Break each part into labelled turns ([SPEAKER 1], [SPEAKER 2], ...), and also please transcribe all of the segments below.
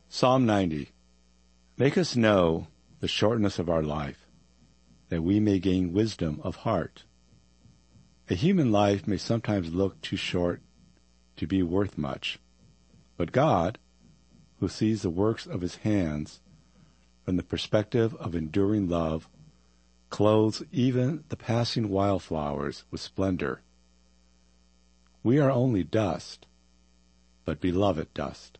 [SPEAKER 1] Psalm 90. Make us know the shortness of our life, that we may gain wisdom of heart. A human life may sometimes look too short to be worth much, but God, who sees the works of his hands from the perspective of enduring love, clothes even the passing wildflowers with splendor. We are only dust, but beloved dust.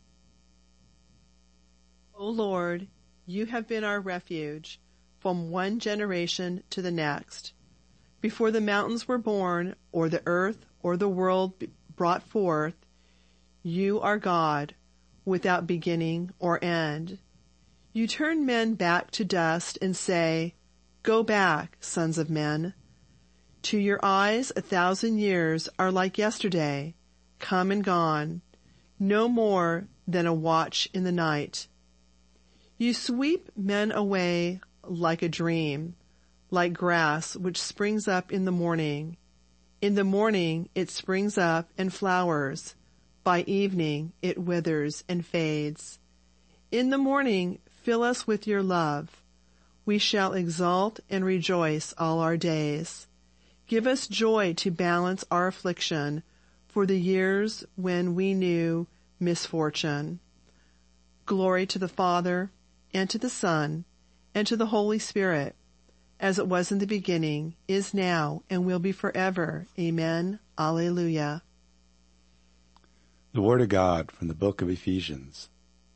[SPEAKER 2] O Lord, you have been our refuge from one generation to the next. Before the mountains were born, or the earth or the world brought forth, you are God, without beginning or end. You turn men back to dust and say, Go back, sons of men. To your eyes 1,000 years are like yesterday, come and gone, no more than a watch in the night. You sweep men away like a dream, like grass which springs up in the morning. In the morning it springs up and flowers. By evening it withers and fades. In the morning fill us with your love. We shall exult and rejoice all our days. Give us joy to balance our affliction for the years when we knew misfortune. Glory to the Father, and to the Son, and to the Holy Spirit, as it was in the beginning, is now, and will be forever. Amen. Alleluia.
[SPEAKER 1] The Word of God from the book of Ephesians.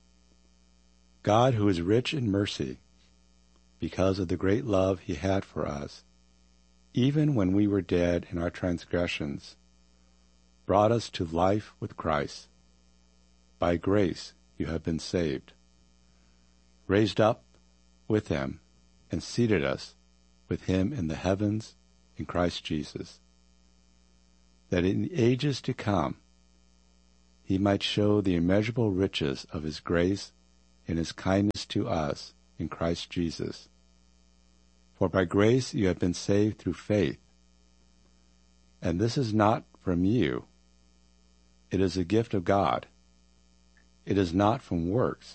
[SPEAKER 1] God, who is rich in mercy, because of the great love he had for us, even when we were dead in our transgressions, brought us to life with Christ. By grace you have been saved, raised up with him, and seated us with him in the heavens in Christ Jesus, that in the ages to come he might show the immeasurable riches of his grace in his kindness to us in Christ Jesus. For by grace you have been saved through faith, and this is not from you. It is a gift of God. It is not from works,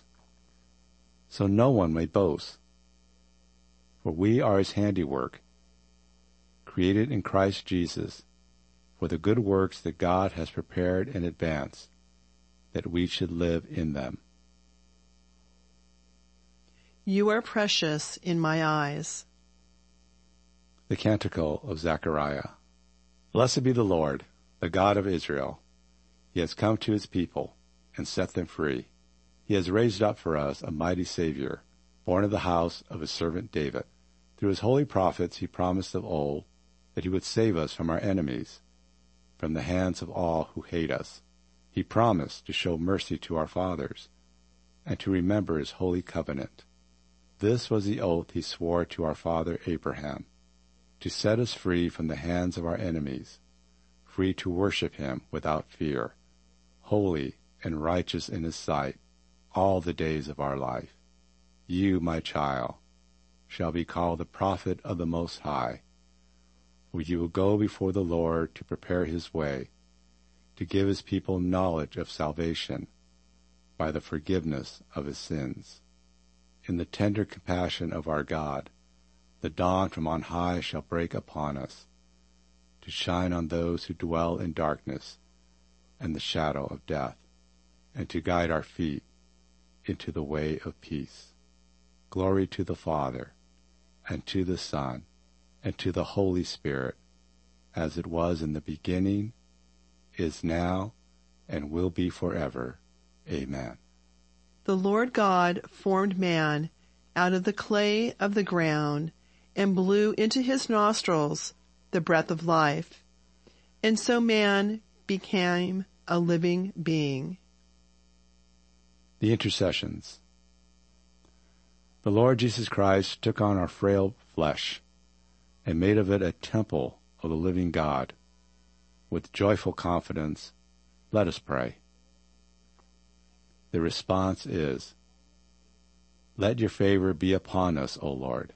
[SPEAKER 1] so no one may boast. For we are his handiwork, created in Christ Jesus, for the good works that God has prepared in advance, that we should live in them.
[SPEAKER 2] You are precious in my eyes.
[SPEAKER 1] The Canticle of Zechariah. Blessed be the Lord, the God of Israel. He has come to his people and set them free. He has raised up for us a mighty Savior, born of the house of his servant David. Through his holy prophets he promised of old that he would save us from our enemies, from the hands of all who hate us. He promised to show mercy to our fathers, and to remember his holy covenant. This was the oath he swore to our father Abraham, to set us free from the hands of our enemies, free to worship him without fear, holy and righteous in his sight, all the days of our life. You, my child, shall be called the prophet of the Most High, for you will go before the Lord to prepare his way, to give his people knowledge of salvation by the forgiveness of his sins. In the tender compassion of our God, the dawn from on high shall break upon us, to shine on those who dwell in darkness and the shadow of death, and to guide our feet into the way of peace. Glory to the Father, and to the Son, and to the Holy Spirit, as it was in the beginning, is now, and will be forever. Amen.
[SPEAKER 2] The Lord God formed man out of the clay of the ground, and blew into his nostrils the breath of life, and so man became a living being.
[SPEAKER 1] The Intercessions. The Lord Jesus Christ took on our frail flesh and made of it a temple of the living God. With joyful confidence, let us pray. The response is, Let your favor be upon us, O Lord.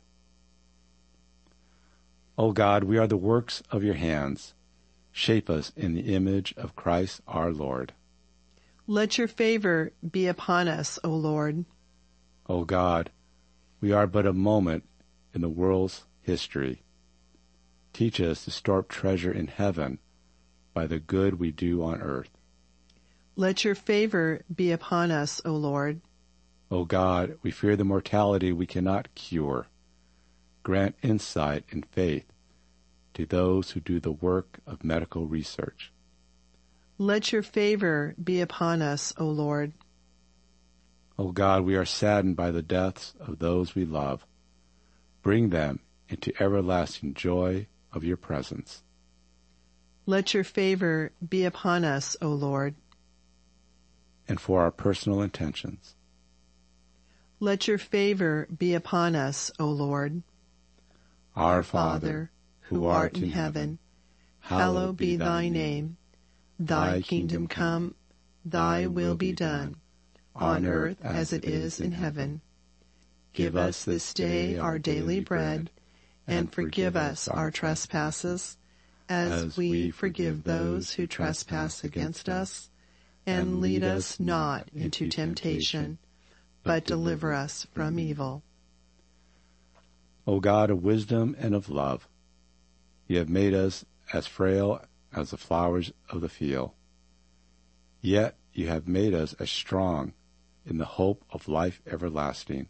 [SPEAKER 1] O God, we are the works of your hands. Shape us in the image of Christ our Lord.
[SPEAKER 2] Let your favor be upon us, O Lord.
[SPEAKER 1] O God, we are but a moment in the world's history. Teach us to store up treasure in heaven by the good we do on earth.
[SPEAKER 2] Let your favor be upon us, O Lord.
[SPEAKER 1] O God, we fear the mortality we cannot cure. Grant insight and faith to those who do the work of medical research.
[SPEAKER 2] Let your favor be upon us, O Lord.
[SPEAKER 1] O God, we are saddened by the deaths of those we love. Bring them into everlasting joy of your presence.
[SPEAKER 2] Let your favor be upon us, O Lord.
[SPEAKER 1] And for our personal intentions.
[SPEAKER 2] Let your favor be upon us, O Lord.
[SPEAKER 1] Our Father,
[SPEAKER 2] who art in heaven, hallowed be thy name. Thy kingdom come, thy will be done, on earth as it is in heaven. Give us this day our daily bread, and forgive us our trespasses, as we forgive those who trespass against us. And lead us not into temptation, but deliver us from evil.
[SPEAKER 1] O God of wisdom and of love, you have made us as frail as the flowers of the field. Yet you have made us as strong in the hope of life everlasting.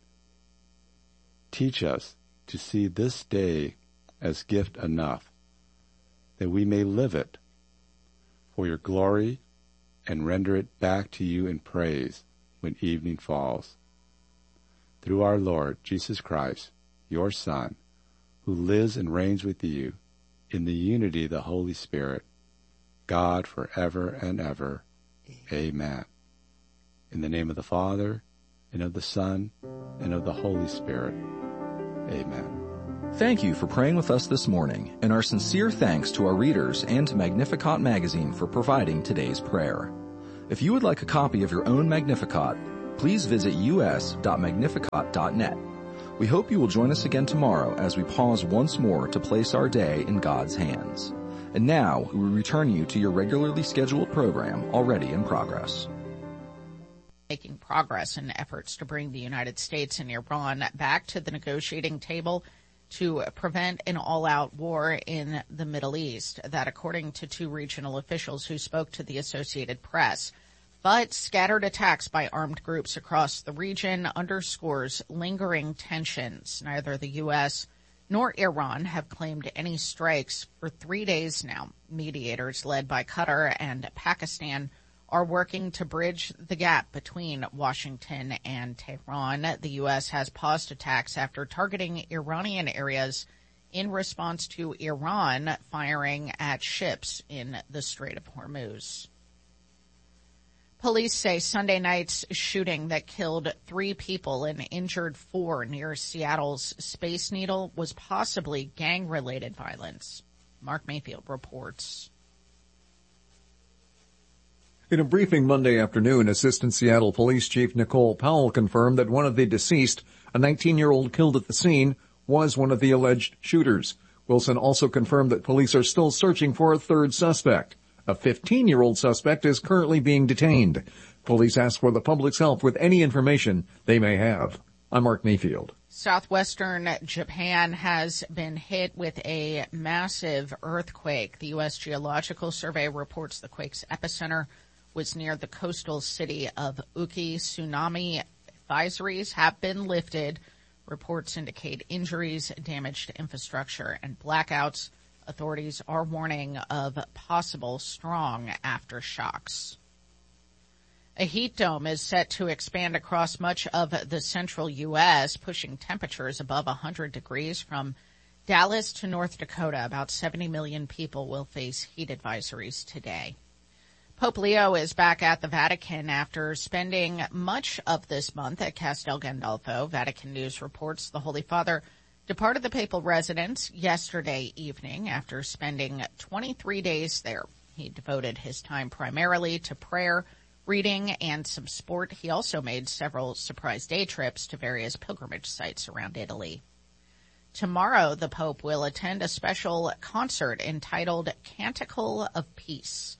[SPEAKER 1] Teach us to see this day as gift enough, that we may live it for your glory and render it back to you in praise when evening falls. Through our Lord Jesus Christ, your Son, who lives and reigns with you in the unity of the Holy Spirit, God forever and ever. Amen. In the name of the Father, and of the Son, and of the Holy Spirit. Amen.
[SPEAKER 3] Thank you for praying with us this morning, and our sincere thanks to our readers and to Magnificat magazine for providing today's prayer. If you would like a copy of your own Magnificat, please visit us.magnificat.net. We hope you will join us again tomorrow as we pause once more to place our day in God's hands. And now we return you to your regularly scheduled program already in progress.
[SPEAKER 4] Making progress in efforts to bring the United States and Iran back to the negotiating table to prevent an all-out war in the Middle East. That, according to two regional officials who spoke to the Associated Press. But scattered attacks by armed groups across the region underscores lingering tensions. Neither the U.S. nor Iran have claimed any strikes for 3 days now. Mediators led by Qatar and Pakistan are working to bridge the gap between Washington and Tehran. The U.S. has paused attacks after targeting Iranian areas in response to Iran firing at ships in the Strait of Hormuz. Police say Sunday night's shooting that killed 3 people and injured 4 near Seattle's Space Needle was possibly gang-related violence. Mark Mayfield reports.
[SPEAKER 5] In a briefing Monday afternoon, Assistant Seattle Police Chief Nicole Powell confirmed that one of the deceased, a 19-year-old killed at the scene, was one of the alleged shooters. Wilson also confirmed that police are still searching for a third suspect. A 15-year-old suspect is currently being detained. Police ask for the public's help with any information they may have. I'm Mark Mayfield.
[SPEAKER 4] Southwestern Japan has been hit with a massive earthquake. The U.S. Geological Survey reports the quake's epicenter was near the coastal city of Uki. Tsunami advisories have been lifted. Reports indicate injuries, damage to infrastructure, and blackouts. Authorities are warning of possible strong aftershocks. A heat dome is set to expand across much of the central U.S., pushing temperatures above 100 degrees from Dallas to North Dakota. About 70 million people will face heat advisories today. Pope Leo is back at the Vatican after spending much of this month at Castel Gandolfo. Vatican News reports the Holy Father departed the papal residence yesterday evening after spending 23 days there. He devoted his time primarily to prayer, reading, and some sport. He also made several surprise day trips to various pilgrimage sites around Italy. Tomorrow, the Pope will attend a special concert entitled Canticle of Peace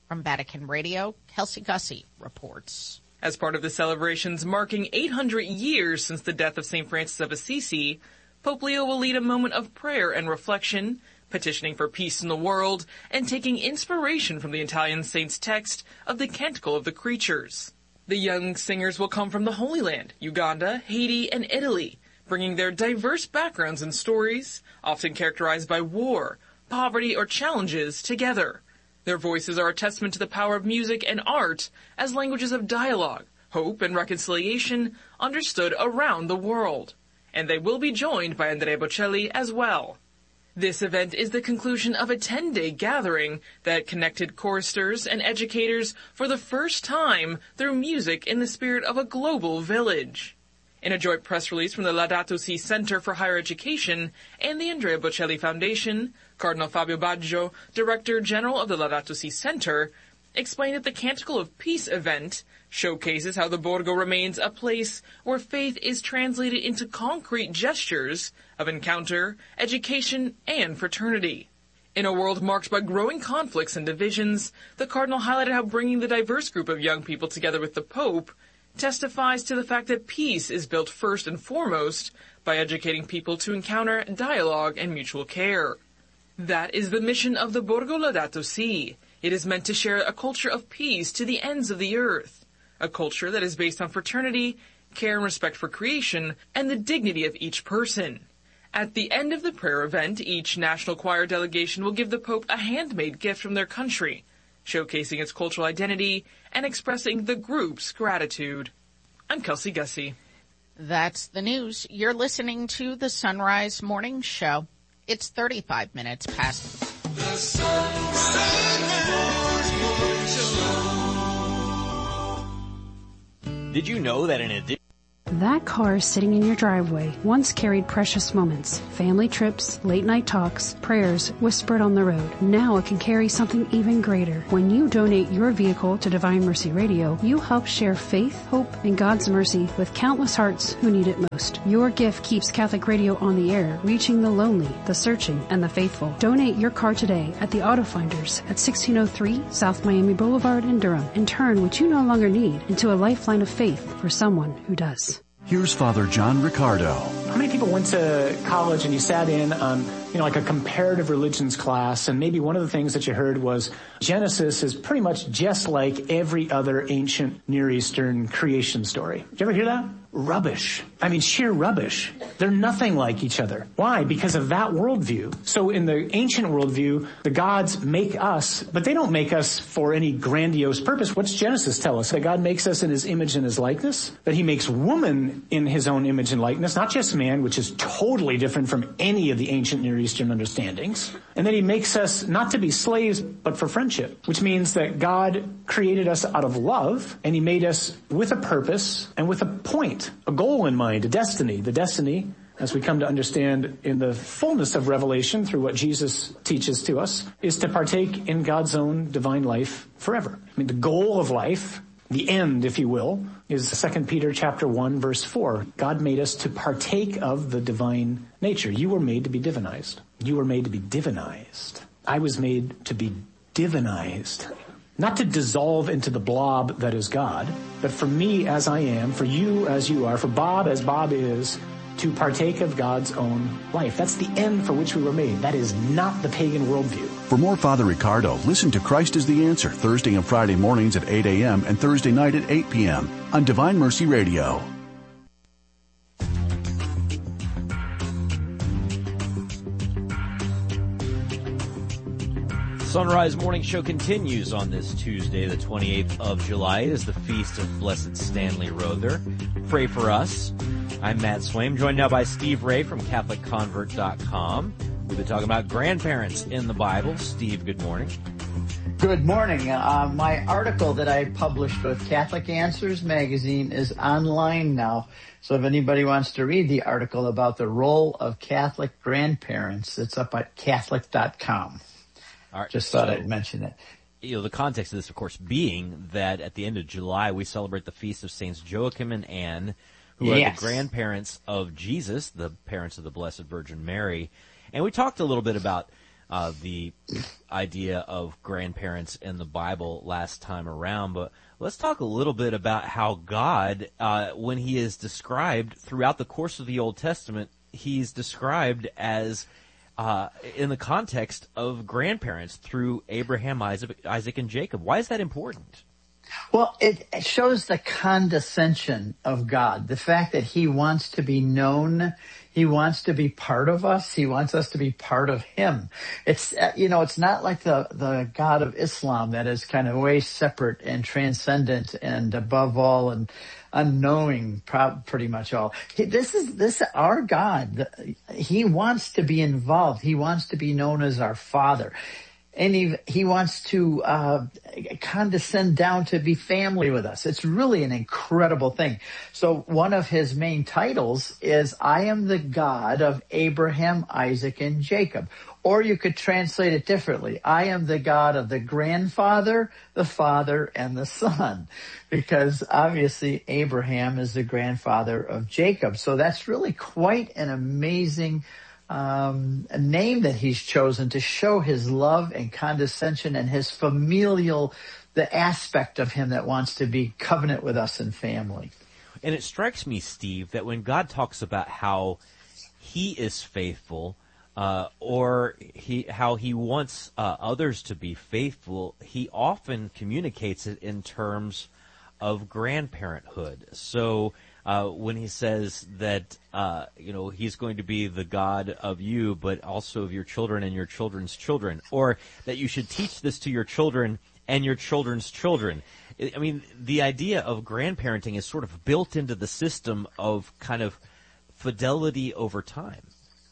[SPEAKER 4] From Vatican Radio, Kelsey Gussie reports.
[SPEAKER 6] As part of the celebrations marking 800 years since the death of St. Francis of Assisi, Pope Leo will lead a moment of prayer and reflection, petitioning for peace in the world, and taking inspiration from the Italian saint's text of the Canticle of the Creatures. The young singers will come from the Holy Land, Uganda, Haiti, and Italy, bringing their diverse backgrounds and stories, often characterized by war, poverty, or challenges, together. Their voices are a testament to the power of music and art as languages of dialogue, hope, and reconciliation understood around the world. And they will be joined by Andrea Bocelli as well. This event is the conclusion of a 10-day gathering that connected choristers and educators for the first time through music in the spirit of a global village. In a joint press release from the Laudato Si Center for Higher Education and the Andrea Bocelli Foundation, Cardinal Fabio Baggio, Director General of the Laudato Si Center, explained that the Canticle of Peace event showcases how the Borgo remains a place where faith is translated into concrete gestures of encounter, education, and fraternity. In a world marked by growing conflicts and divisions, the Cardinal highlighted how bringing the diverse group of young people together with the Pope testifies to the fact that peace is built first and foremost by educating people to encounter dialogue and mutual care. That is the mission of the Borgo Laudato Si. It is meant to share a culture of peace to the ends of the earth, a culture that is based on fraternity, care and respect for creation, and the dignity of each person. At the end of the prayer event, each National Choir delegation will give the Pope a handmade gift from their country, showcasing its cultural identity and expressing the group's gratitude. I'm Kelsey Gussie.
[SPEAKER 4] That's the news. You're listening to the Sunrise Morning Show. It's 35 minutes past.
[SPEAKER 7] The Sunrise Morning Show.
[SPEAKER 8] Did you know that in addition...
[SPEAKER 9] That car sitting in your driveway once carried precious moments, family trips, late-night talks, prayers whispered on the road. Now it can carry something even greater. When you donate your vehicle to Divine Mercy Radio, you help share faith, hope, and God's mercy with countless hearts who need it most. Your gift keeps Catholic Radio on the air, reaching the lonely, the searching, and the faithful. Donate your car today at the Auto Finders at 1603 South Miami Boulevard in Durham, and turn what you no longer need into a lifeline of faith for someone who does.
[SPEAKER 10] Here's Father John Riccardo.
[SPEAKER 11] How many people went to college and you sat in on, like a comparative religions class, and maybe one of the things that you heard was Genesis is pretty much just like every other ancient Near Eastern creation story. Did you ever hear that? Rubbish. I mean, sheer rubbish. They're nothing like each other. Why? Because of that worldview. So in the ancient worldview, the gods make us, but they don't make us for any grandiose purpose. What's Genesis tell us? That God makes us in his image and his likeness? That he makes woman in his own image and likeness, not just man, which is totally different from any of the ancient Near Eastern understandings. And then he makes us not to be slaves, but for friendship, which means that God created us out of love, and he made us with a purpose and with a point, a goal in mind, a destiny. The destiny, as we come to understand in the fullness of Revelation through what Jesus teaches to us, is to partake in God's own divine life forever. I mean, the goal of life, the end, if you will, is 2 Peter chapter 1, verse 4. God made us to partake of the divine nature. You were made to be divinized. You were made to be divinized. I was made to be divinized. Not to dissolve into the blob that is God, but for me as I am, for you as you are, for Bob as Bob is, to partake of God's own life. That's the end for which we were made. That is not the pagan worldview.
[SPEAKER 10] For more Father Riccardo, listen to Christ is the Answer Thursday and Friday mornings at 8 a.m. and Thursday night at 8 p.m. on Divine Mercy Radio.
[SPEAKER 8] Sunrise Morning Show continues on this Tuesday, the 28th of July. It is the feast of Blessed Stanley Rother. Pray for us. I'm Matt Swaim, joined now by Steve Ray from CatholicConvert.com. We've been talking about grandparents in the Bible. Steve, good morning.
[SPEAKER 12] Good morning. My article that I published with Catholic Answers magazine is online now. So if anybody wants to read the article about the role of Catholic grandparents, it's up at Catholic.com.
[SPEAKER 8] All right,
[SPEAKER 12] just thought I'd mention it.
[SPEAKER 8] The context of this, of course, being that at the end of July, we celebrate the feast of Saints Joachim and Anne, who are the grandparents of Jesus, the parents of the Blessed Virgin Mary. And we talked a little bit about the idea of grandparents in the Bible last time around, but let's talk a little bit about how God, when he is described throughout the course of the Old Testament, he's described as in the context of grandparents through Abraham, Isaac, and Jacob. Why is that important?
[SPEAKER 12] Well, it shows the condescension of God, the fact that he wants to be known. He wants to be part of us. He wants us to be part of him. It's, it's not like the God of Islam that is kind of way separate and transcendent and above all and unknowing pretty much all. This our God. He wants to be involved. He wants to be known as our Father. And he wants to condescend down to be family with us. It's really an incredible thing. So one of his main titles is, I am the God of Abraham, Isaac, and Jacob. Or you could translate it differently. I am the God of the grandfather, the father, and the son. Because obviously Abraham is the grandfather of Jacob. So that's really quite an amazing a name that he's chosen to show his love and condescension and his familial, the aspect of him that wants to be covenant with us and family.
[SPEAKER 8] And it strikes me, Steve, that when God talks about how he is faithful, or how he wants others to be faithful, he often communicates it in terms of grandparenthood. So when he says that he's going to be the God of you, but also of your children and your children's children, or that you should teach this to your children and your children's children. I mean, the idea of grandparenting is sort of built into the system of kind of fidelity over time.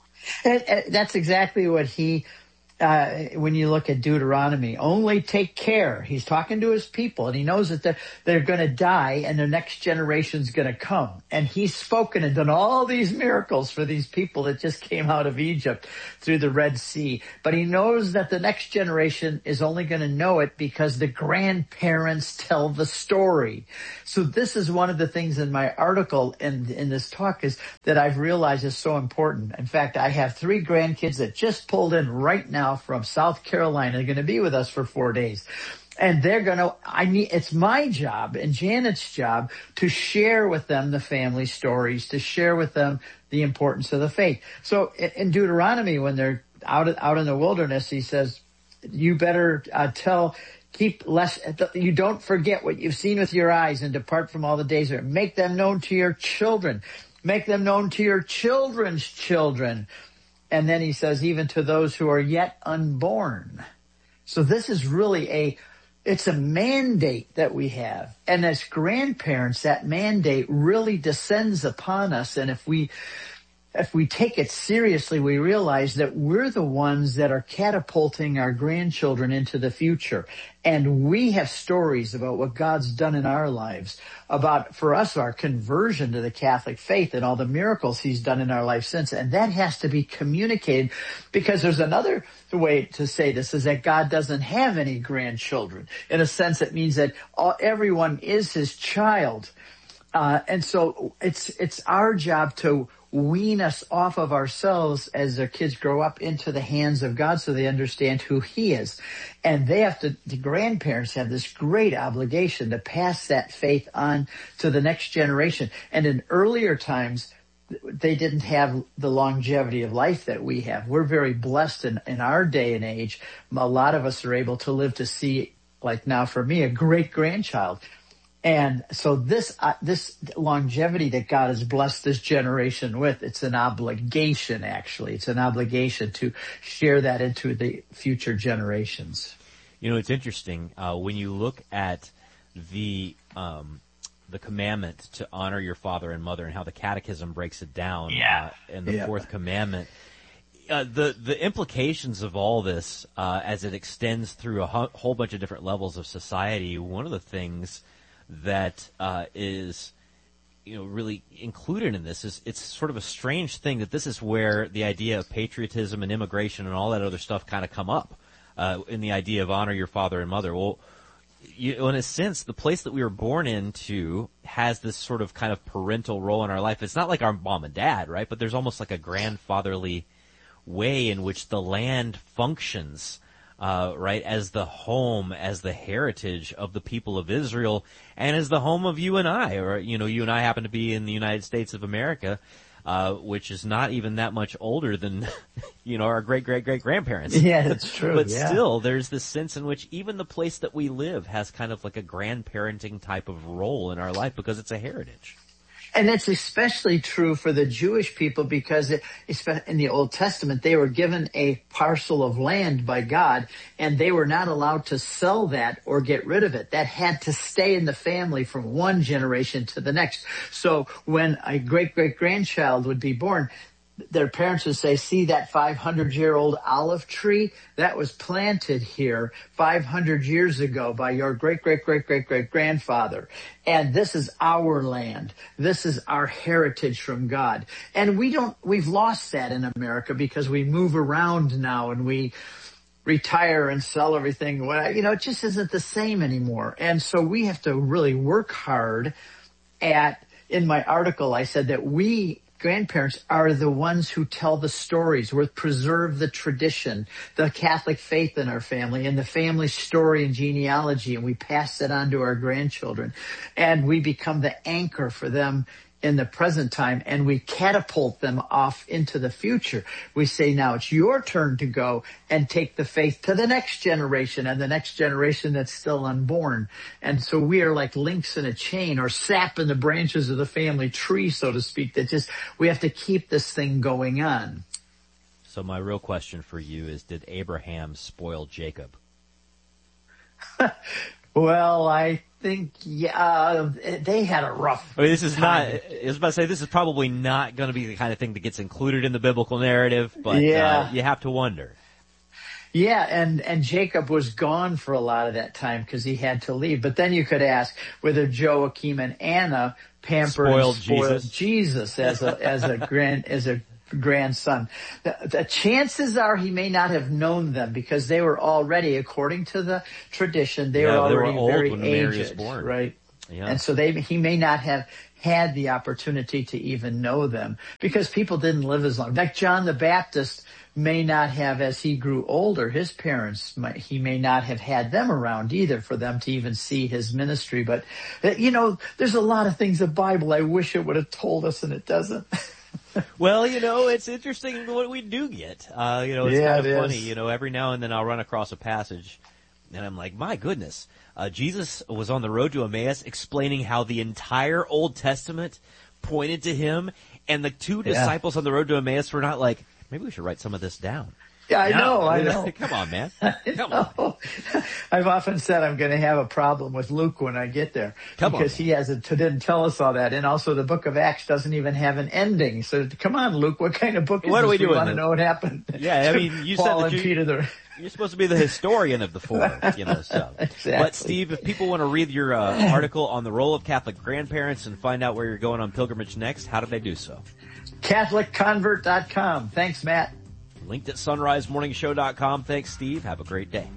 [SPEAKER 12] That's exactly what he, when you look at Deuteronomy, only take care. He's talking to his people, and he knows that they're going to die and the next generation's going to come. And he's spoken and done all these miracles for these people that just came out of Egypt through the Red Sea. But he knows that the next generation is only going to know it because the grandparents tell the story. So this is one of the things in my article and in this talk is that I've realized is so important. In fact, I have 3 grandkids that just pulled in right now from South Carolina. They're going to be with us for 4 days. And it's my job and Janet's job to share with them the family stories, to share with them the importance of the faith. So in Deuteronomy, when they're out in the wilderness, he says, you better you don't forget what you've seen with your eyes and depart from all the days there. Make them known to your children. Make them known to your children's children. And then he says, even to those who are yet unborn. So this is really it's a mandate that we have. And as grandparents, that mandate really descends upon us. And if we take it seriously, we realize that we're the ones that are catapulting our grandchildren into the future. And we have stories about what God's done in our lives, about, for us, our conversion to the Catholic faith and all the miracles he's done in our life since. And that has to be communicated, because there's another way to say this, is that God doesn't have any grandchildren. In a sense, it means that everyone is his child. And so it's our job to wean us off of ourselves as their kids grow up into the hands of God so they understand who he is. And the grandparents have this great obligation to pass that faith on to the next generation. And in earlier times, they didn't have the longevity of life that we have. We're very blessed in our day and age. A lot of us are able to live to see, like now for me, a great grandchild. And so this longevity that God has blessed this generation with, it's an obligation, actually. It's an obligation to share that into the future generations.
[SPEAKER 8] You know, it's interesting. When you look at the commandment to honor your father and mother and how the Catechism breaks it down in the fourth commandment, the implications of all this as it extends through a whole bunch of different levels of society, one of the things that is really included in this is it's sort of a strange thing that this is where the idea of patriotism and immigration and all that other stuff kind of come up in the idea of honor your father and mother. Well, in a sense, the place that we were born into has this sort of kind of parental role in our life. It's not like our mom and dad, right? But there's almost like a grandfatherly way in which the land functions, right, as the home, as the heritage of the people of Israel, and as the home of you and I, or, you and I happen to be in the United States of America, which is not even that much older than, our great-great-great-grandparents.
[SPEAKER 12] Yeah, that's true.
[SPEAKER 8] But still, there's this sense in which even the place that we live has kind of like a grandparenting type of role in our life because it's a heritage.
[SPEAKER 12] And that's especially true for the Jewish people because in the Old Testament, they were given a parcel of land by God, and they were not allowed to sell that or get rid of it. That had to stay in the family from one generation to the next. So when a great-great-grandchild would be born, their parents would say, see that 500-year-old olive tree? That was planted here 500 years ago by your great-great-great-great-great-grandfather. And this is our land. This is our heritage from God. And we've lost that in America because we move around now and we retire and sell everything. It just isn't the same anymore. And so we have to really work hard in my article, I said that we grandparents are the ones who tell the stories. We preserve the tradition, the Catholic faith in our family, and the family story and genealogy, and we pass it on to our grandchildren. And we become the anchor for them in the present time, and we catapult them off into the future. We say, now it's your turn to go and take the faith to the next generation and the next generation that's still unborn. And so we are like links in a chain or sap in the branches of the family tree, so to speak, we have to keep this thing going on.
[SPEAKER 8] So my real question for you is, did Abraham spoil Jacob?
[SPEAKER 12] Well, I think, they had a rough
[SPEAKER 8] I mean, this is
[SPEAKER 12] time.
[SPEAKER 8] I was about to say, this is probably not going to be the kind of thing that gets included in the biblical narrative, but you have to wonder.
[SPEAKER 12] Yeah, and Jacob was gone for a lot of that time because he had to leave. But then you could ask whether Joachim and Anna pampered and spoiled Jesus as a grandson. The chances are he may not have known them because they were already, according to the tradition, they were already very aged, right?
[SPEAKER 8] Yeah.
[SPEAKER 12] And so he may not have had the opportunity to even know them because people didn't live as long. Like John the Baptist may not have, as he grew older, his parents, he may not have had them around either for them to even see his ministry. But, there's a lot of things in the Bible I wish it would have told us and it doesn't.
[SPEAKER 8] Well, it's interesting what we do get. It's kind of funny. Every now and then I'll run across a passage and I'm like, my goodness, Jesus was on the road to Emmaus explaining how the entire Old Testament pointed to him, and the two disciples on the road to Emmaus were not like, maybe we should write some of this down.
[SPEAKER 12] Yeah, I know.
[SPEAKER 8] Come on, man. Come on.
[SPEAKER 12] I've often said I'm going to have a problem with Luke when I get there. Because he didn't tell us all that. And also the book of Acts doesn't even have an ending. So come on, Luke, what kind of book is this?
[SPEAKER 8] What are we doing?
[SPEAKER 12] We want to know what happened.
[SPEAKER 8] Yeah, I mean, you
[SPEAKER 12] Paul
[SPEAKER 8] said that
[SPEAKER 12] and Peter
[SPEAKER 8] you're supposed to be the historian of the four, so.
[SPEAKER 12] Exactly.
[SPEAKER 8] But Steve, if people want to read your article on the role of Catholic grandparents and find out where you're going on pilgrimage next, how do they do so?
[SPEAKER 12] CatholicConvert.com. Thanks, Matt.
[SPEAKER 8] Linked at sunrisemorningshow.com. Thanks, Steve. Have a great day.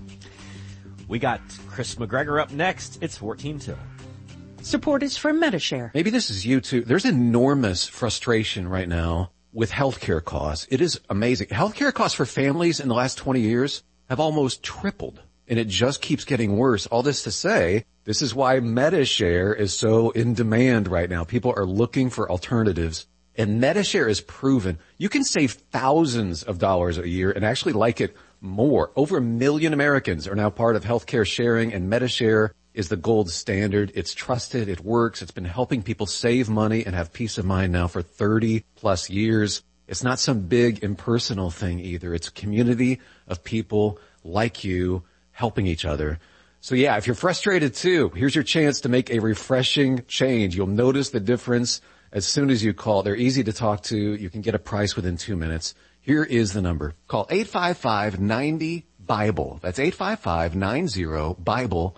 [SPEAKER 8] We got Chris McGregor up next. It's 14-2.
[SPEAKER 13] Support is from Medi-Share.
[SPEAKER 14] Maybe this is you too. There's enormous frustration right now with healthcare costs. It is amazing. Healthcare costs for families in the last 20 years have almost tripled, and it just keeps getting worse. All this to say, this is why Medi-Share is so in demand right now. People are looking for alternatives. And Medi-Share is proven you can save thousands of dollars a year and actually like it more. Over 1 million Americans are now part of healthcare sharing, and Medi-Share is the gold standard. It's trusted. It works. It's been helping people save money and have peace of mind now for 30 plus years. It's not some big impersonal thing either. It's a community of people like you helping each other. So yeah, if you're frustrated too, here's your chance to make a refreshing change. You'll notice the difference as soon as you call. They're easy to talk to. You can get a price within 2 minutes. Here is the number. Call 855-90-BIBLE. That's 855-90-BIBLE.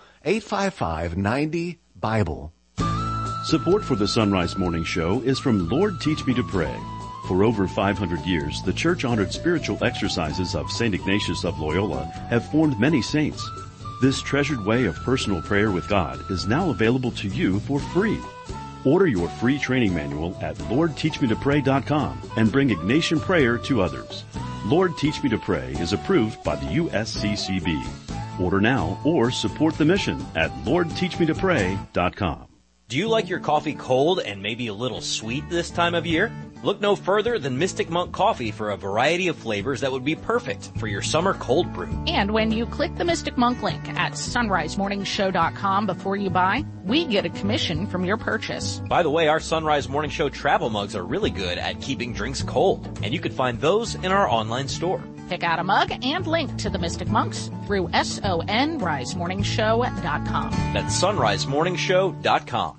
[SPEAKER 14] 855-90-BIBLE.
[SPEAKER 10] Support for the Sunrise Morning Show is from Lord Teach Me to Pray. For over 500 years, the church-honored spiritual exercises of St. Ignatius of Loyola have formed many saints. This treasured way of personal prayer with God is now available to you for free. Order your free training manual at LordTeachMeToPray.com and bring Ignatian prayer to others. Lord Teach Me to Pray is approved by the USCCB. Order now or support the mission at LordTeachMeToPray.com.
[SPEAKER 8] Do you like your coffee cold and maybe a little sweet this time of year? Look no further than Mystic Monk Coffee for a variety of flavors that would be perfect for your summer cold brew.
[SPEAKER 4] And when you click the Mystic Monk link at sunrisemorningshow.com before you buy, we get a commission from your purchase.
[SPEAKER 8] By the way, our Sunrise Morning Show travel mugs are really good at keeping drinks cold, and you can find those in our online store.
[SPEAKER 4] Pick out a mug and link to the Mystic Monks through sunrisemorningshow.com.
[SPEAKER 8] That's sunrisemorningshow.com.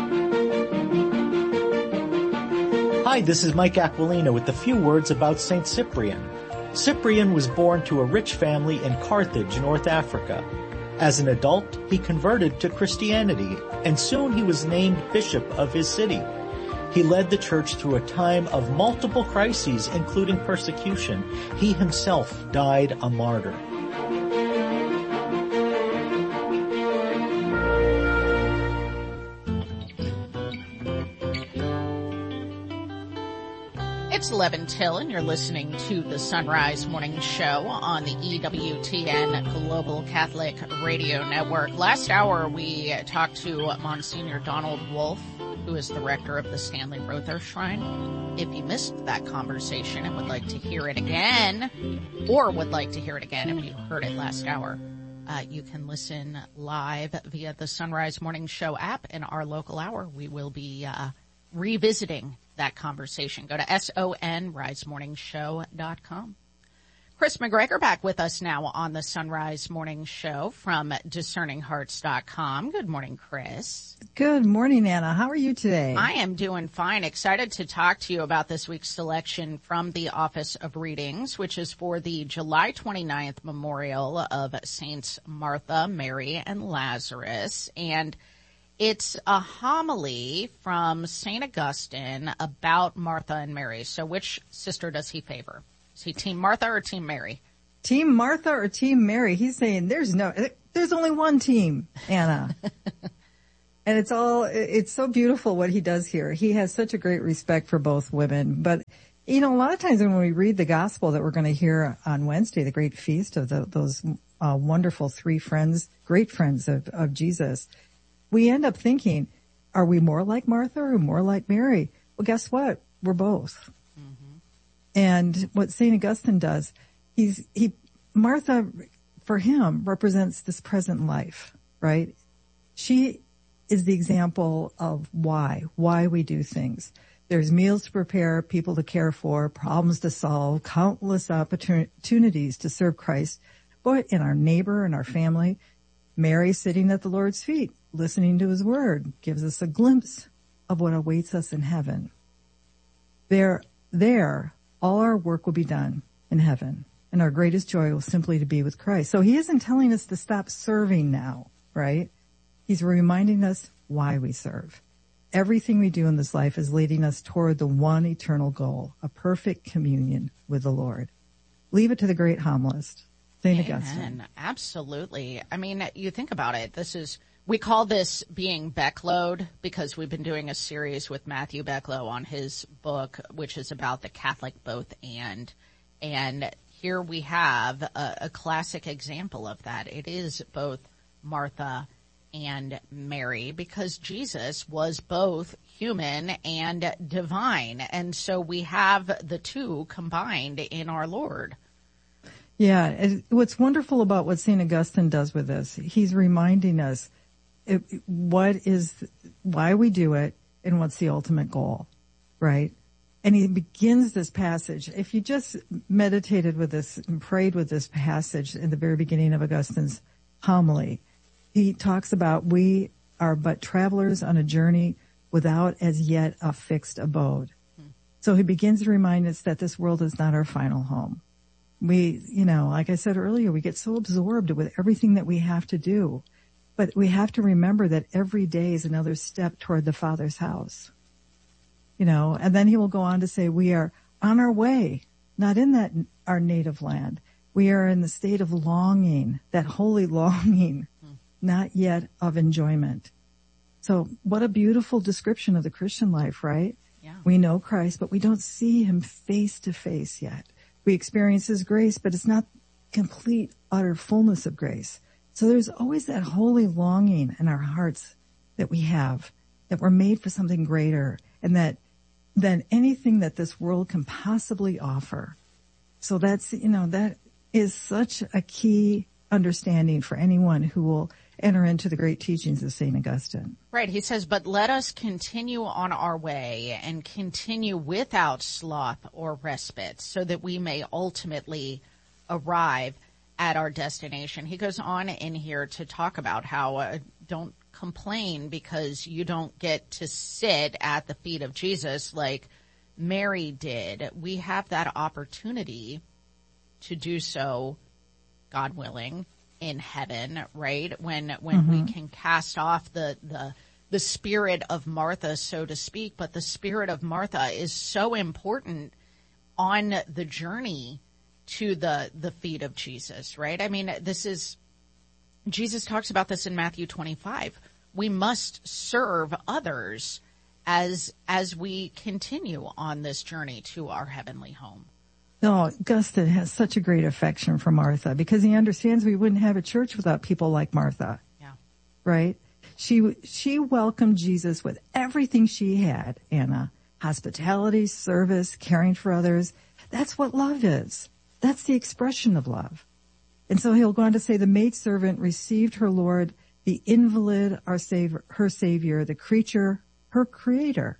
[SPEAKER 15] Hi, this is Mike Aquilina with a few words about St. Cyprian. Cyprian was born to a rich family in Carthage, North Africa. As an adult, he converted to Christianity, and soon he was named bishop of his city. He led the church through a time of multiple crises, including persecution. He himself died a martyr.
[SPEAKER 4] It's 11 till, and you're listening to the Sunrise Morning Show on the EWTN Global Catholic Radio Network. Last hour, we talked to Monsignor Donald Wolf, who is the rector of the Stanley Rother Shrine. If you missed that conversation and would like to hear it again, or would like to hear it again if you heard it last hour, you can listen live via the Sunrise Morning Show app in our local hour. We will be revisiting that conversation. Go to sonrisemorningshow.com. Chris McGregor back with us now on the Sunrise Morning Show from discerninghearts.com. Good morning, Chris.
[SPEAKER 16] Good morning, Anna. How are you today?
[SPEAKER 4] I am doing fine. Excited to talk to you about this week's selection from the Office of Readings, which is for the July 29th memorial of Saints Martha, Mary, and Lazarus. And it's a homily from St. Augustine about Martha and Mary. So which sister does he favor? Is he Team Martha or Team Mary?
[SPEAKER 16] Team Martha or Team Mary? He's saying there's only one team, Anna. And it's so beautiful what he does here. He has such a great respect for both women. But, a lot of times when we read the gospel that we're going to hear on Wednesday, the great feast of those wonderful three friends, great friends of Jesus, we end up thinking, are we more like Martha or more like Mary? Well, guess what? We're both. Mm-hmm. And what St. Augustine does, Martha, for him, represents this present life, right? She is the example of why we do things. There's meals to prepare, people to care for, problems to solve, countless opportunities to serve Christ, both in our neighbor and our family. Mary sitting at the Lord's feet, listening to his word, gives us a glimpse of what awaits us in heaven. There, all our work will be done in heaven, and our greatest joy will simply to be with Christ. So he isn't telling us to stop serving now, right? He's reminding us why we serve. Everything we do in this life is leading us toward the one eternal goal, a perfect communion with the Lord. Leave it to the great homilist, St. Augustine.
[SPEAKER 4] Absolutely. I mean, you think about it. We call this being Becklowed because we've been doing a series with Matthew Becklow on his book, which is about the Catholic both and. And here we have a classic example of that. It is both Martha and Mary because Jesus was both human and divine. And so we have the two combined in our Lord.
[SPEAKER 16] Yeah. What's wonderful about what St. Augustine does with this, he's reminding us why we do it and what's the ultimate goal, right? And he begins this passage. If you just meditated with this and prayed with this passage in the very beginning of Augustine's homily, he talks about we are but travelers on a journey without as yet a fixed abode. So he begins to remind us that this world is not our final home. We, like I said earlier, we get so absorbed with everything that we have to do. But we have to remember that every day is another step toward the Father's house. And then he will go on to say we are on our way, not in our native land. We are in the state of longing, that holy longing, not yet of enjoyment. So what a beautiful description of the Christian life, right? Yeah. We know Christ, but we don't see him face to face yet. We experience His grace, but it's not complete, utter fullness of grace. So there's always that holy longing in our hearts that we have, that we're made for something greater, and that than anything that this world can possibly offer. So that's, that is such a key understanding for anyone who will enter into the great teachings of St. Augustine.
[SPEAKER 4] Right. He says, but let us continue on our way and continue without sloth or respite so that we may ultimately arrive at our destination. He goes on in here to talk about how don't complain because you don't get to sit at the feet of Jesus like Mary did. We have that opportunity to do so, God willing, in heaven, right? When we can cast off the spirit of Martha, so to speak, but the spirit of Martha is so important on the journey to the feet of Jesus, right? I mean, Jesus talks about this in Matthew 25. We must serve others as we continue on this journey to our heavenly home.
[SPEAKER 16] No, Augustine has such a great affection for Martha because he understands we wouldn't have a church without people like Martha.
[SPEAKER 4] Yeah.
[SPEAKER 16] Right? She welcomed Jesus with everything she had, Anna. Hospitality, service, caring for others. That's what love is. That's the expression of love. And so he'll go on to say the maidservant received her Lord, the invalid, her Savior, the creature, her Creator.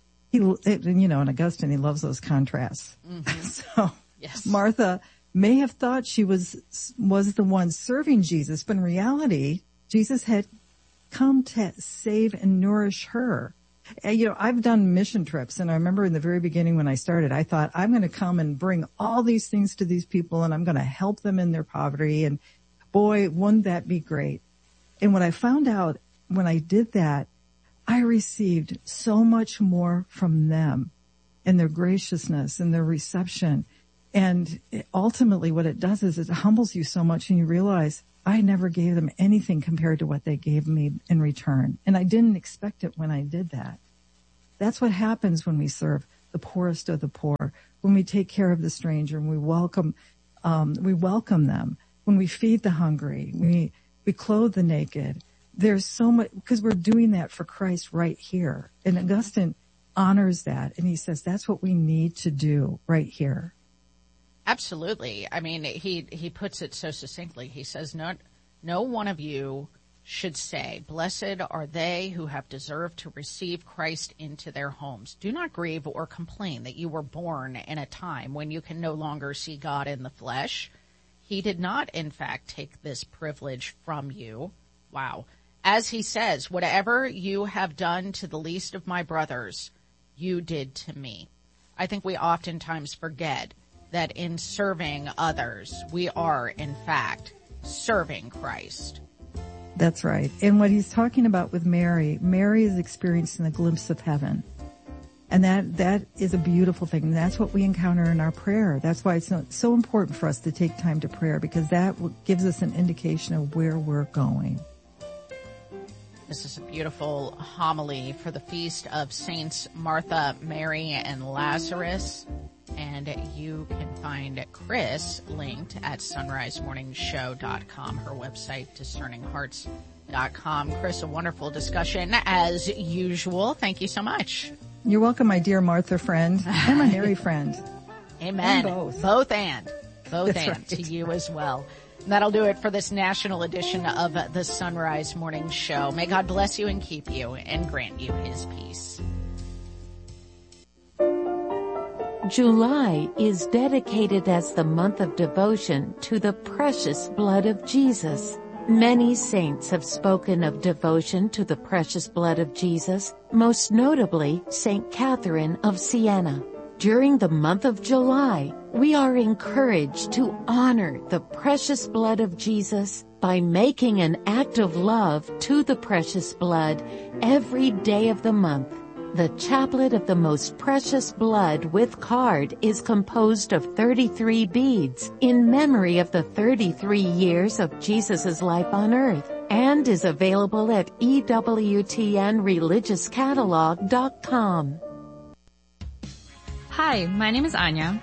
[SPEAKER 16] In Augustine, he loves those contrasts. Mm-hmm. So
[SPEAKER 4] yes.
[SPEAKER 16] Martha may have thought she was the one serving Jesus, but in reality, Jesus had come to save and nourish her. And, I've done mission trips, and I remember in the very beginning when I started, I thought, I'm going to come and bring all these things to these people, and I'm going to help them in their poverty. And boy, wouldn't that be great? And what I found out when I did that, I received so much more from them and their graciousness and their reception. And ultimately what it does is it humbles you so much, and you realize I never gave them anything compared to what they gave me in return. And I didn't expect it when I did that. That's what happens when we serve the poorest of the poor, when we take care of the stranger, and we welcome them, when we feed the hungry, we clothe the naked. There's so much, because we're doing that for Christ right here. And Augustine honors that, and he says that's what we need to do right here.
[SPEAKER 4] Absolutely. I mean, he puts it so succinctly. He says, no one of you should say, blessed are they who have deserved to receive Christ into their homes. Do not grieve or complain that you were born in a time when you can no longer see God in the flesh. He did not, in fact, take this privilege from you. Wow. As he says, whatever you have done to the least of my brothers, you did to me. I think we oftentimes forget that in serving others, we are, in fact, serving Christ.
[SPEAKER 16] That's right. And what he's talking about with Mary is experiencing a glimpse of heaven. And that is a beautiful thing. And that's what we encounter in our prayer. That's why it's so important for us to take time to prayer, because that gives us an indication of where we're going.
[SPEAKER 4] This is a beautiful homily for the feast of Saints Martha, Mary, and Lazarus. And you can find Chris linked at sunrisemorningshow.com, her website, discerninghearts.com. Chris, a wonderful discussion as usual. Thank you so much.
[SPEAKER 16] You're welcome, my dear Martha friend and my Mary friend.
[SPEAKER 4] Amen. Both and
[SPEAKER 16] right.
[SPEAKER 4] to you as well. And that'll do it for this national edition of the Sunrise Morning Show. May God bless you and keep you and grant you his peace.
[SPEAKER 17] July is dedicated as the month of devotion to the precious blood of Jesus. Many saints have spoken of devotion to the precious blood of Jesus, most notably Saint Catherine of Siena. During the month of July, we are encouraged to honor the precious blood of Jesus by making an act of love to the precious blood every day of the month. The Chaplet of the Most Precious Blood with card is composed of 33 beads in memory of the 33 years of Jesus' life on earth, and is available at EWTNReligiousCatalog.com.
[SPEAKER 18] Hi, my name is Anya.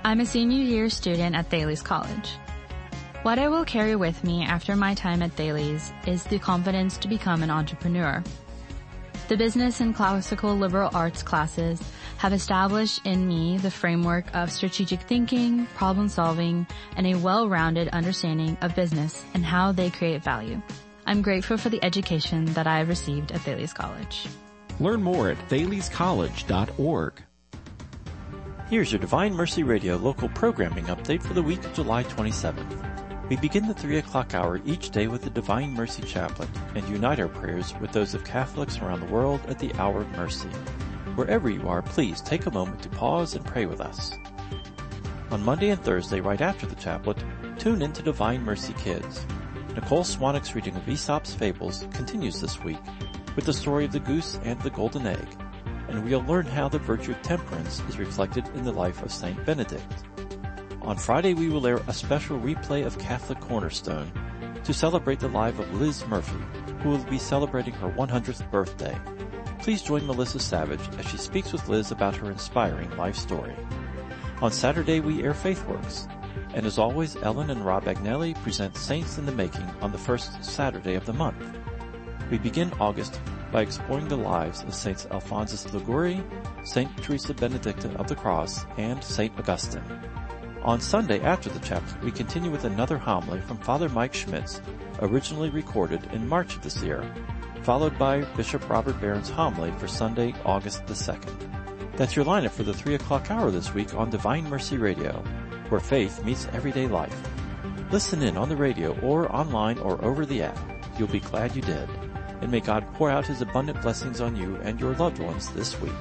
[SPEAKER 18] I'm a senior year student at Thales College. What I will carry with me after my time at Thales is the confidence to become an entrepreneur. The business and classical liberal arts classes have established in me the framework of strategic thinking, problem solving, and a well-rounded understanding of business and how they create value. I'm grateful for the education that I have received at Thales College.
[SPEAKER 19] Learn more at thalescollege.org. Here's your Divine Mercy Radio local programming update for the week of July 27th. We begin the 3 o'clock hour each day with the Divine Mercy Chaplet and unite our prayers with those of Catholics around the world at the Hour of Mercy. Wherever you are, please take a moment to pause and pray with us. On Monday and Thursday, right after the chaplet, tune in to Divine Mercy Kids. Nicole Swanwick's reading of Aesop's Fables continues this week with the story of the goose and the golden egg, and we'll learn how the virtue of temperance is reflected in the life of Saint Benedict. On Friday, we will air a special replay of Catholic Cornerstone to celebrate the life of Liz Murphy, who will be celebrating her 100th birthday. Please join Melissa Savage as she speaks with Liz about her inspiring life story. On Saturday, we air Faithworks. And as always, Ellen and Rob Agnelli present Saints in the Making on the first Saturday of the month. We begin August by exploring the lives of Saints Alphonsus Liguori, Saint Teresa Benedicta of the Cross, and Saint Augustine. On Sunday after the chaplet, we continue with another homily from Father Mike Schmitz, originally recorded in March of this year, followed by Bishop Robert Barron's homily for Sunday, August the 2nd. That's your lineup for the 3 o'clock hour this week on Divine Mercy Radio, where faith meets everyday life. Listen in on the radio or online or over the app. You'll be glad you did. And may God pour out His abundant blessings on you and your loved ones this week.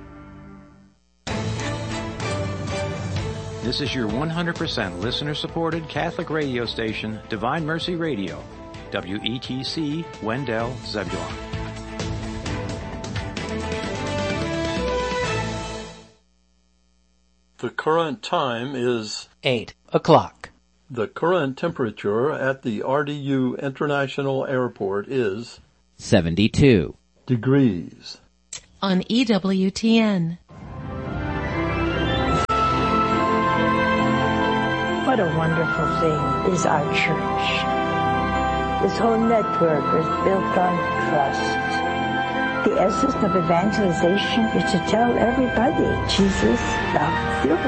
[SPEAKER 20] This is your 100% listener-supported Catholic radio station, Divine Mercy Radio, WETC, Wendell, Zebulon.
[SPEAKER 21] The current time is
[SPEAKER 22] 8 o'clock.
[SPEAKER 21] The current temperature at the RDU International Airport is
[SPEAKER 22] 72
[SPEAKER 21] degrees.
[SPEAKER 17] On EWTN.
[SPEAKER 23] What a wonderful thing is our church. This whole network is built on trust. The essence of evangelization is to tell everybody Jesus loves you.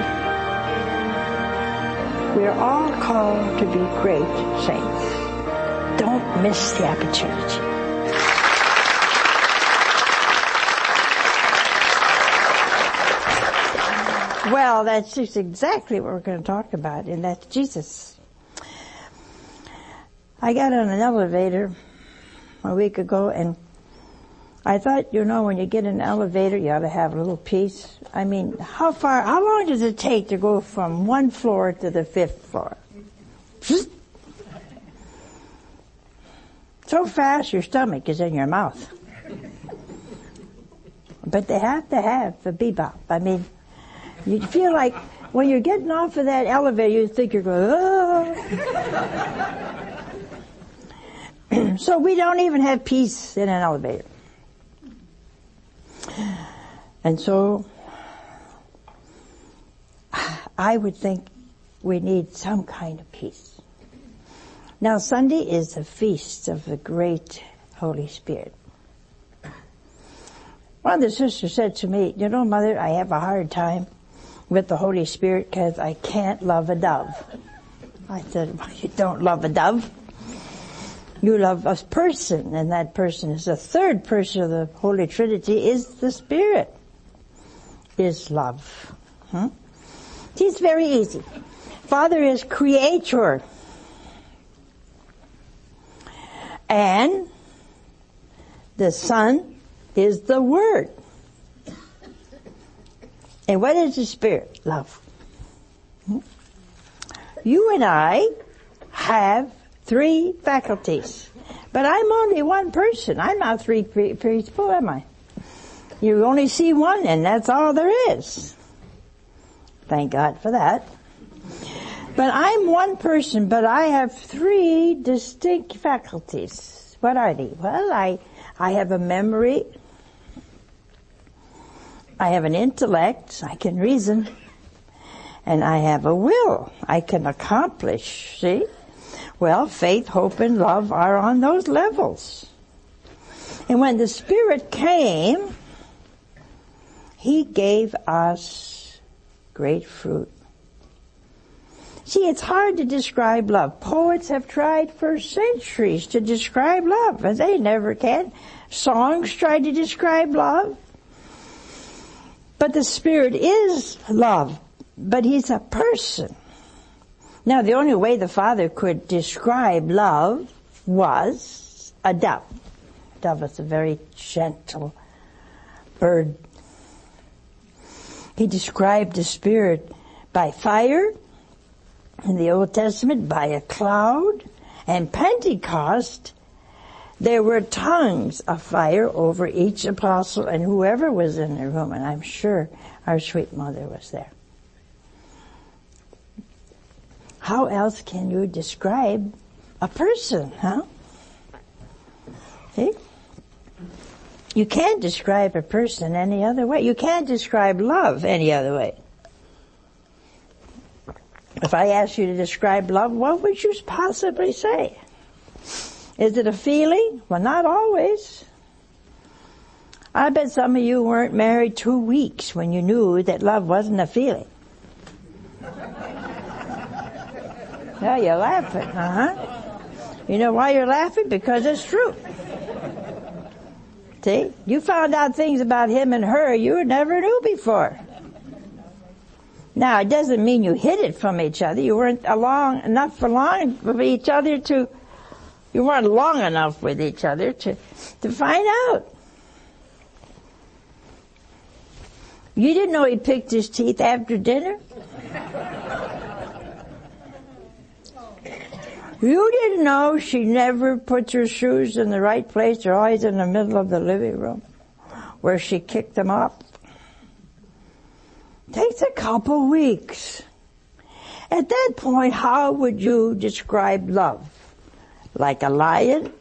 [SPEAKER 23] We're all called to be great saints. Don't miss the opportunity. Well, that's just exactly what we're going to talk about, and that's Jesus. I got on an elevator a week ago, and I thought, when you get in an elevator, you ought to have a little peace. I mean, how long does it take to go from one floor to the 5th floor? So fast, your stomach is in your mouth. But they have to have the bebop. I mean, you feel like when you're getting off of that elevator, you think you're going, oh. So we don't even have peace in an elevator. And so I would think we need some kind of peace. Now, Sunday is the feast of the great Holy Spirit. One of the sisters said to me, Mother, I have a hard time with the Holy Spirit because I can't love a dove. I said, well, you don't love a dove. You love a person, and that person is the third person of the Holy Trinity, is the Spirit, is love. It's very easy. Father is creator. And the Son is the Word. And what is the Spirit? Love. You and I have 3 faculties. But I'm only one person. I'm not 3 people, am I? You only see one, and that's all there is. Thank God for that. But I'm one person, but I have 3 distinct faculties. What are they? Well, I have a memory. I have an intellect. I can reason. And I have a will. I can accomplish, see? Well, faith, hope, and love are on those levels. And when the Spirit came, He gave us great fruit. See, it's hard to describe love. Poets have tried for centuries to describe love, and they never can. Songs try to describe love. But the Spirit is love, but He's a person. Now, the only way the Father could describe love was a dove. A dove is a very gentle bird. He described the Spirit by fire, in the Old Testament by a cloud, and Pentecost, there were tongues of fire over each apostle and whoever was in the room, and I'm sure our sweet mother was there. How else can you describe a person, huh? See? You can't describe a person any other way. You can't describe love any other way. If I asked you to describe love, what would you possibly say? Is it a feeling? Well, not always. I bet some of you weren't married 2 weeks when you knew that love wasn't a feeling. Now you're laughing, You know why you're laughing? Because it's true. See? You found out things about him and her you never knew before. Now, it doesn't mean you hid it from each other. You weren't long enough with each other you weren't long enough with each other to find out. You didn't know he picked his teeth after dinner? You didn't know she never puts her shoes in the right place. They're always in the middle of the living room where she kicked them up. Takes a couple weeks. At that point, how would you describe love? Like a lion?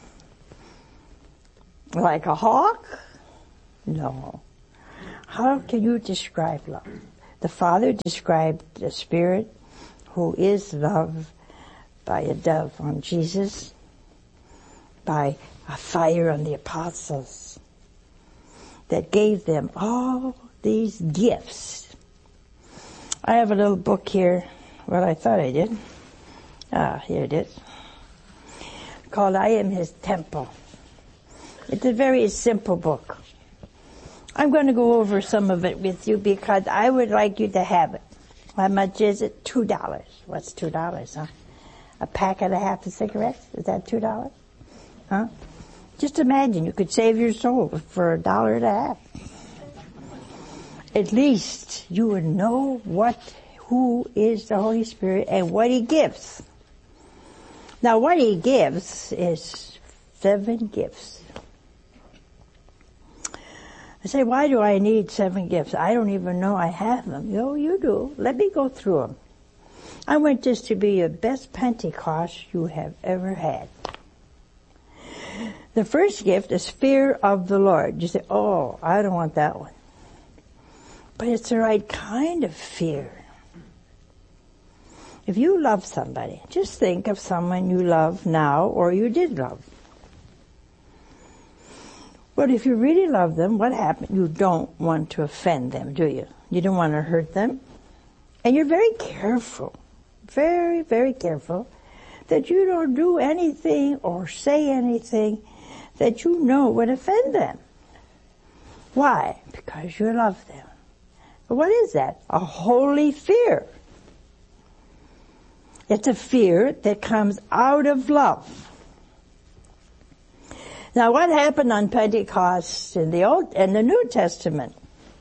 [SPEAKER 23] Like a hawk? No. How can you describe love? The Father described the Spirit, who is love, by a dove on Jesus, by a fire on the apostles, that gave them all these gifts. I have a little book here. Well, I thought I did. Here it is. Called I Am His Temple. It's a very simple book. I'm going to go over some of it with you because I would like you to have it. How much is it? $2. What's $2, huh? A pack and a half of cigarettes? Is that $2? Huh? Just imagine you could save your soul for $1.50. At least you would know who is the Holy Spirit and what He gives. Now what He gives is 7 gifts. I say, why do I need 7 gifts? I don't even know I have them. No, you do. Let me go through them. I want this to be the best Pentecost you have ever had. The first gift is fear of the Lord. You say, oh, I don't want that one. But it's the right kind of fear. If you love somebody, just think of someone you love now or you did love. But if you really love them, what happens? You don't want to offend them, do you? You don't want to hurt them. And you're very careful, very, very careful, that you don't do anything or say anything that you know would offend them. Why? Because you love them. But what is that? A holy fear. It's a fear that comes out of love. Now, what happened on Pentecost in the Old and the New Testament?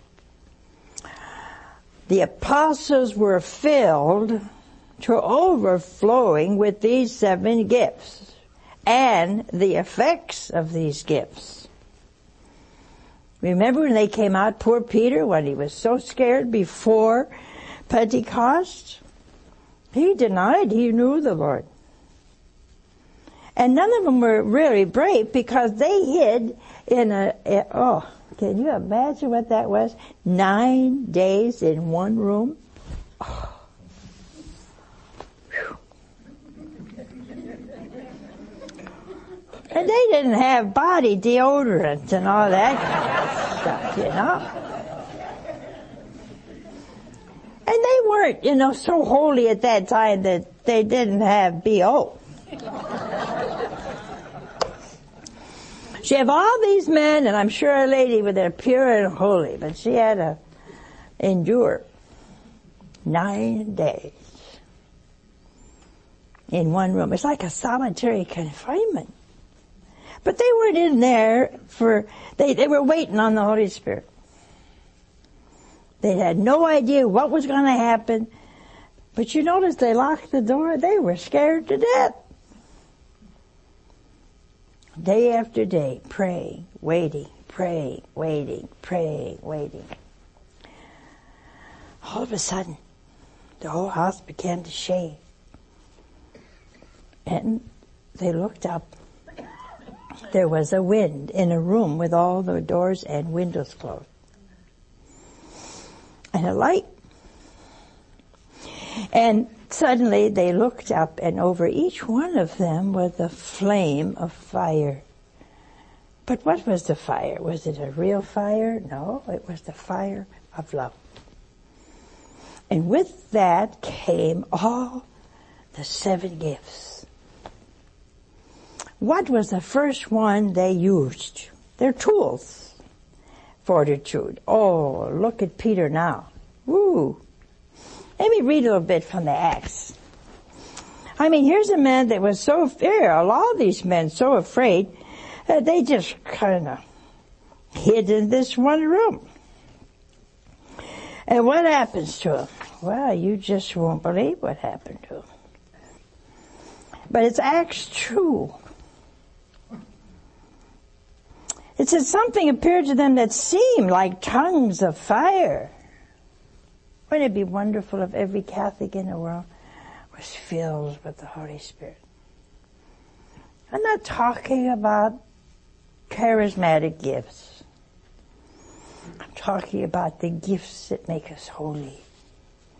[SPEAKER 23] The apostles were filled to overflowing with these 7 gifts and the effects of these gifts. Remember when they came out, poor Peter, when he was so scared before Pentecost? He denied he knew the Lord. And none of them were really brave because they hid in can you imagine what that was? 9 days in one room? And they didn't have body deodorant and all that kind of stuff, you know. And they weren't, so holy at that time that they didn't have B.O. She have all these men, and I'm sure a lady with their pure and holy, but she had to endure 9 days in one room. It's like a solitary confinement. But they weren't in there they were waiting on the Holy Spirit. They had no idea what was going to happen. But you notice they locked the door. They were scared to death. Day after day, praying, waiting, praying, waiting, praying, waiting. All of a sudden, the whole house began to shake. And they looked up. There was a wind in a room with all the doors and windows closed. And a light. And suddenly they looked up, and over each one of them was a flame of fire. But what was the fire? Was it a real fire? No, it was the fire of love. And with that came all the 7 gifts. What was the first one they used? Their tools. Fortitude. Oh, look at Peter now. Woo. Let me read a little bit from the Acts. Here's a man that was so fear. A lot of these men so afraid that they just kind of hid in this one room. And what happens to them? Well, you just won't believe what happened to them. But it's Acts 2. It says something appeared to them that seemed like tongues of fire. Wouldn't it be wonderful if every Catholic in the world was filled with the Holy Spirit? I'm not talking about charismatic gifts. I'm talking about the gifts that make us holy.